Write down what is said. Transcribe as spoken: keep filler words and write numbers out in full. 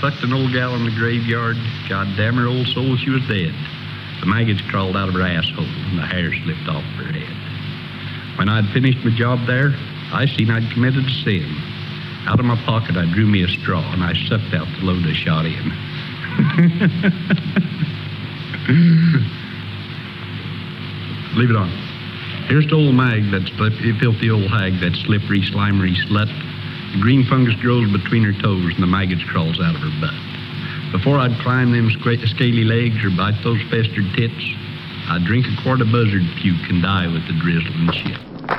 fucked an old gal in the graveyard. God damn her old soul, she was dead. The maggots crawled out of her asshole, and the hair slipped off her head. When I'd finished my job there, I seen I'd committed a sin. Out of my pocket, I drew me a straw, and I sucked out the load I shot in. Leave it on. Here's the old mag, that slip- filthy old hag, that slippery, slimery slut. The green fungus grows between her toes, and the maggots crawls out of her butt. Before I'd climb them squ- scaly legs or bite those festered tits, I'd drink a quart of buzzard puke and die with the drizzle and shit.